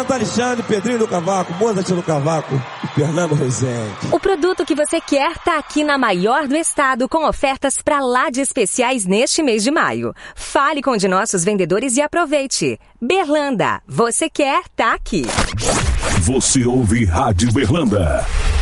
Santo Alexandre, Pedrinho do Cavaco, Mozart do Cavaco e Fernando Rezende. O produto que você quer tá aqui na maior do estado, com ofertas pra lá de especiais neste mês de maio. Fale com um de nossos vendedores e aproveite. Berlanda, você quer, tá aqui. Você ouve Rádio Berlanda.